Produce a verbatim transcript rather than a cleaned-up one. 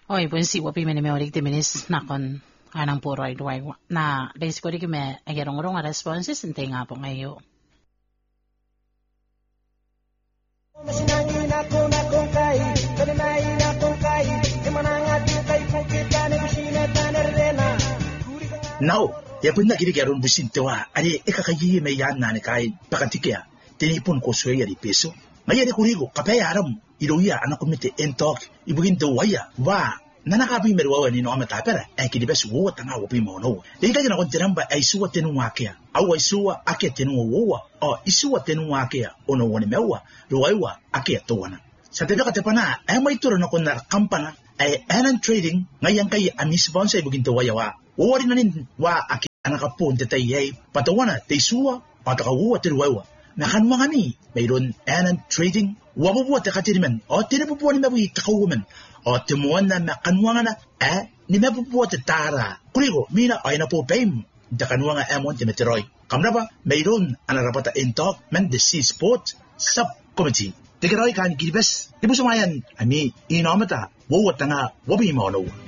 Oy, buen si wapi mene me orik te menis nakon anang puro ay duway wa. Na days ko di kime agerong-rong responses inte nga po ngayo. Masinangin ako na kung kay, kalinain akong kay, imanangati kay kung kita ni kusina tanerena. Now, ya pun na kiri garun busin tewa, ari ekakayi me yan na ne kai pakantikia, tinipon ko suya di peso. Maya de kurigo, kapaya aram, iroya anak komite entok, ibugin tewaya, wa nanakapi merwa ni no amata pera, en kidi bes wo tanga wo pimo no. Dika jana kon teramba ai suwa tenu wakia, au ai suwa ake tenu wo, o isuwa tenu wakia, ono woni mewa, ruaiwa ake towana. Satedaka tepana, ai mai turo no kon kampana, ai anan trading ngayang kai ami sponsor ibugin tewaya wa. Wari nanin wa ake anakapon tetay ay patawana te suwa pataka wo teruaiwa. Nakanwa kami, mayroon anan trading, wabubuwa te katirimen, o tinapupuwa ni mabuhi takawumen, o timuan na makanwa na, eh, ni mapupuwa te tara. Kurigo, mina ay na po paim, takanwa nga amon te meteroy. Kamna ba, mayroon anarapata intok, man the Sea Sport Subcommittee. Tigaroy kan gilibes, ibu sumayan, ami, inomata, wawat nga, wabi mo no.